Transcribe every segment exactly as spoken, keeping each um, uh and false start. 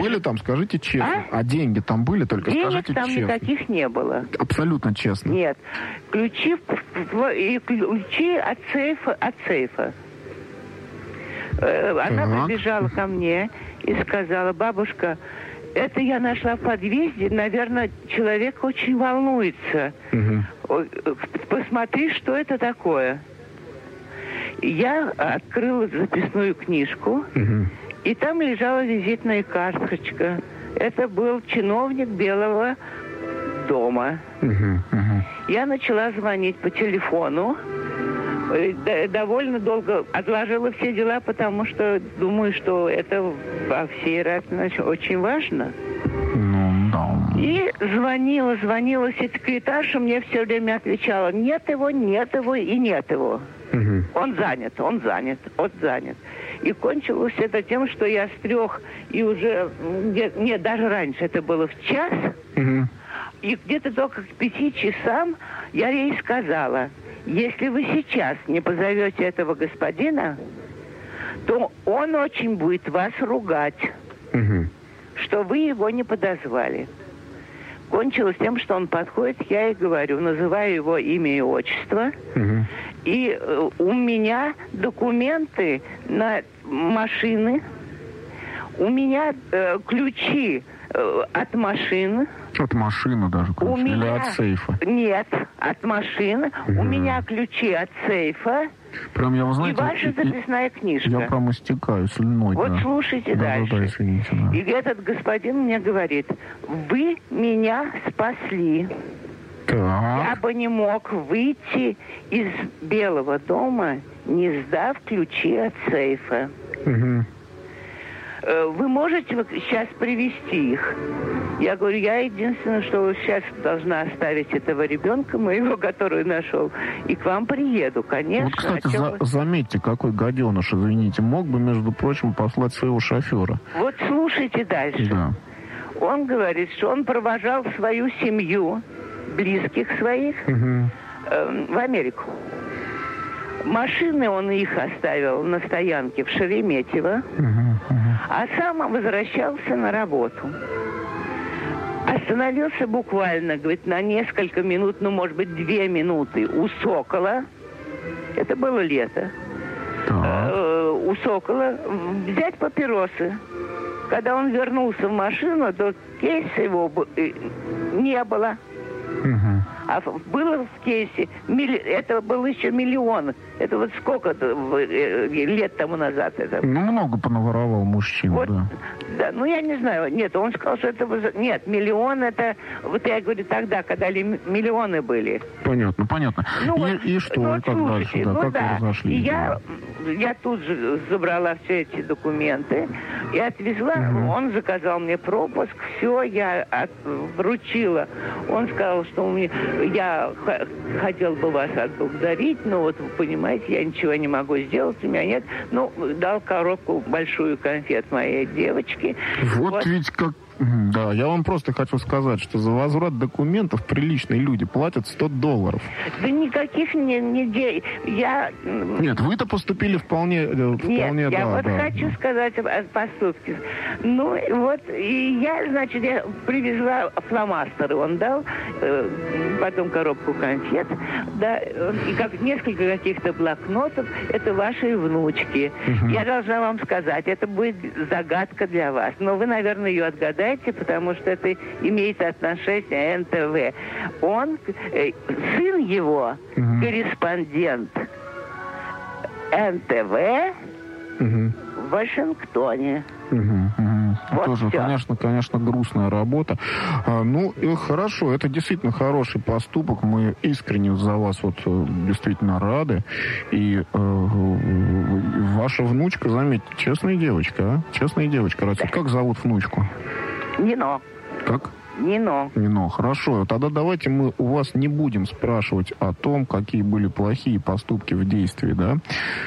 были там, скажите честно. А, а деньги там были, только денег скажите там честно. никаких не было. Абсолютно честно. Нет. Ключи, и ключи от сейфа, от сейфа. Она так. прибежала ко мне и сказала: бабушка, это я нашла в подъезде, наверное, человек очень волнуется. Угу. Посмотри, что это такое. Я открыла записную книжку, угу. и там лежала визитная карточка. Это был чиновник Белого дома. Угу, угу. Я начала звонить по телефону. Довольно долго отложила все дела, потому что думаю, что это во всей раз очень важно. Ну, да. И звонила, звонила секретарша, мне все время отвечала: нет его, нет его и нет его. Угу. Он занят, он занят, он занят. И кончилось это тем, что я с трех и уже, нет, нет даже раньше, это было в час, угу. и где-то только к пяти часам я ей сказала: если вы сейчас не позовете этого господина, то он очень будет вас ругать, угу. что вы его не подозвали. Кончилось тем, что он подходит, я ей говорю, называю его имя и отчество, угу. и э, у меня документы на машины, у меня э, ключи э, от машины. От машины даже ключи? У меня... Или от сейфа? Нет, от машины. Mm. У меня ключи от сейфа. Прям я, вы знаете, и ваша записная и, книжка. Я прям истекаю слюной. Вот да. слушайте да, дальше. Да, да, извините, да. И этот господин мне говорит: вы меня спасли. Так. Я бы не мог выйти из Белого дома, не сдав ключи от сейфа. Угу. Вы можете сейчас привезти их? Я говорю, я единственное, что сейчас должна оставить этого ребенка моего, который нашел, и к вам приеду, конечно. Вот, кстати, за, заметьте, какой гаденыш, извините, мог бы, между прочим, послать своего шофера. Вот слушайте дальше. Да. Он говорит, что он провожал свою семью, близких своих, угу. э, в Америку. Машины он их оставил на стоянке в Шереметьево, uh-huh, uh-huh. а сам возвращался на работу. Остановился буквально, говорит, на несколько минут, ну, может быть, две минуты у Сокола. Это было лето. Uh-huh. У Сокола взять папиросы. Когда он вернулся в машину, то кейса его не было. Uh-huh. А было в кейсе, милли... это был еще миллион. Это вот сколько лет тому назад это? Ну, много понаворовал мужчин, вот, да. Да, ну, я не знаю. Нет, он сказал, что это... Нет, миллион это... Вот я говорю, тогда, когда ли миллионы были. Понятно, понятно. Ну, и, вот, и что, ну, и как слушайте, дальше? Да, ну, как да. вы разошлись? И я, я тут же забрала все эти документы и отвезла. Угу. Он заказал мне пропуск. Все, я от... вручила. Он сказал, что у меня... Я х- хотел бы вас отблагодарить, но вот вы понимаете, я ничего не могу сделать, у меня нет. Ну, дал коробку большую конфет моей девочке. Вот, вот. Ведь как... Да, я вам просто хочу сказать, что за возврат документов приличные люди платят сто долларов. Да никаких не... не я... Нет, вы-то поступили вполне... вполне Нет, да, я вот да, хочу да. сказать о поступке. Ну, вот, и я, значит, я привезла фломастеры, он дал, э, потом коробку конфет, да, и как несколько каких-то блокнотов, это вашей внучки. Угу. Я должна вам сказать, это будет загадка для вас, но вы, наверное, ее отгадаете, потому что это имеет отношение эн тэ вэ. Он, э, сын его, угу. корреспондент эн тэ вэ угу. в Вашингтоне. Угу, угу. Вот Тоже, все. конечно, конечно, грустная работа. А, ну, и хорошо, это действительно хороший поступок. Мы искренне за вас вот действительно рады. И э, ваша внучка, заметьте, честная девочка, а? Честная девочка. Растет. Как зовут внучку? Нино. Как? Нино. Нино, хорошо. Тогда давайте мы у вас не будем спрашивать о том, какие были плохие поступки в действии, да?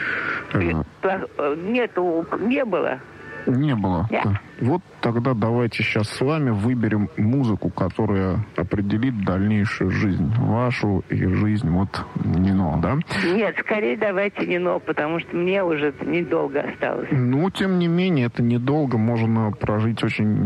Нет, не было. Не было. Yeah. Вот тогда давайте сейчас с вами выберем музыку, которая определит дальнейшую жизнь вашу и жизнь вот Нино, да? Нет, скорее давайте Нино, потому что мне уже недолго осталось. Ну, тем не менее, это недолго, можно прожить очень